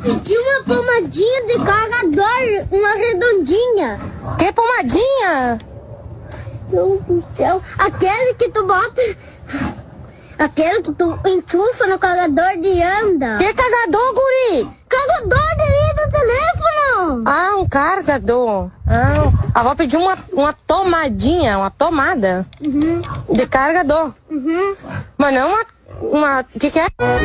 pedi uma pomadinha de carregador, uma redondinha. Que pomadinha? Meu Deus do céu. Aquele que tu bota... Aquele que tu enchufa no carregador de anda. Que carregador, guri? Carregador daí do telefone. Ah, um carregador. Ah, a avó pediu uma tomadinha, uma tomada de carregador. Mas não uma... O que é?